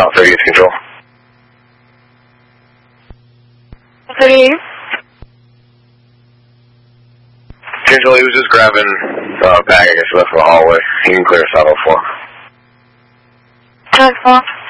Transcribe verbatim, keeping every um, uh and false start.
South thirtieth Control. thirty-eight. Control, he was just grabbing uh, a bag, I guess, left in the hallway. He can clear South oh four. ten four.